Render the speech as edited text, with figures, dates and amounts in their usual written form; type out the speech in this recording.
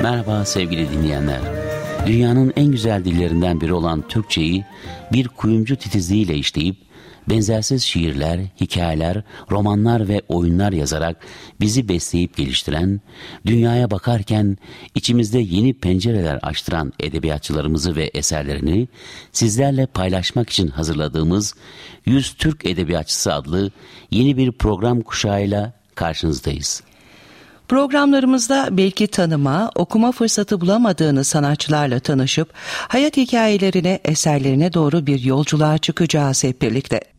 Merhaba sevgili dinleyenler. Dünyanın en güzel dillerinden biri olan Türkçeyi bir kuyumcu titizliğiyle işleyip benzersiz şiirler, hikayeler, romanlar ve oyunlar yazarak bizi besleyip geliştiren, dünyaya bakarken içimizde yeni pencereler açtıran edebiyatçılarımızı ve eserlerini sizlerle paylaşmak için hazırladığımız 100 Türk Edebiyatçısı adlı yeni bir program kuşağıyla karşınızdayız. Programlarımızda belki tanıma, okuma fırsatı bulamadığınız sanatçılarla tanışıp hayat hikayelerine, eserlerine doğru bir yolculuğa çıkacağız hep birlikte.